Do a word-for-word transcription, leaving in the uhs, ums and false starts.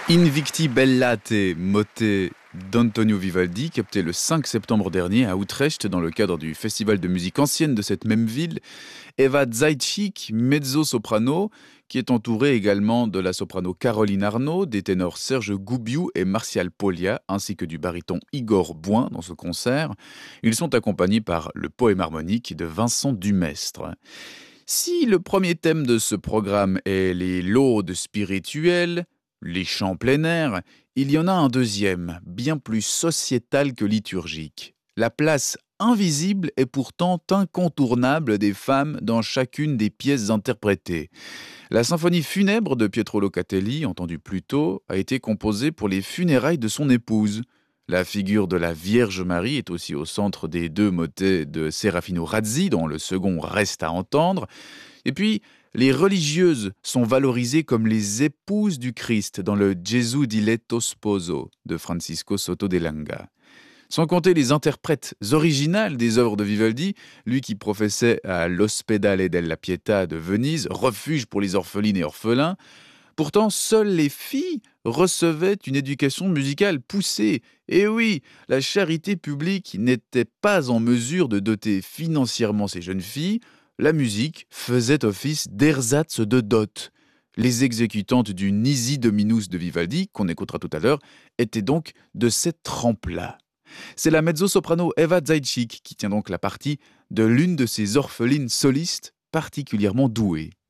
Invicti Bellate, motet d'Antonio Vivaldi, capté le cinq septembre dernier à Utrecht dans le cadre du festival de musique ancienne de cette même ville. Eva Zaitchik, mezzo-soprano, qui est entourée également de la soprano Caroline Arnaud, des ténors Serge Goubiou et Martial Polia, ainsi que du baryton Igor Bouin dans ce concert. Ils sont accompagnés par le poème harmonique de Vincent Dumestre. Si le premier thème de ce programme est les laudes spirituelles, les chants plein air, il y en a un deuxième, bien plus sociétal que liturgique. La place invisible est pourtant incontournable des femmes dans chacune des pièces interprétées. La symphonie funèbre de Pietro Locatelli, entendue plus tôt, a été composée pour les funérailles de son épouse. La figure de la Vierge Marie est aussi au centre des deux motets de Serafino Razzi, dont le second reste à entendre. Et puis, les religieuses sont valorisées comme les épouses du Christ dans le Gesù diletto sposo de Francisco Soto de Langa. Sans compter les interprètes originales des œuvres de Vivaldi, lui qui professait à l'Ospedale della Pietà de Venise, refuge pour les orphelines et orphelins. Pourtant, seules les filles recevaient une éducation musicale poussée. Et oui, la charité publique n'était pas en mesure de doter financièrement ces jeunes filles. La musique faisait office d'ersatz de dot. Les exécutantes du Nisi Dominus de Vivaldi, qu'on écoutera tout à l'heure, étaient donc de cette trempe-là. C'est la mezzo-soprano Eva Zaitchik qui tient donc la partie de l'une de ces orphelines solistes particulièrement douées.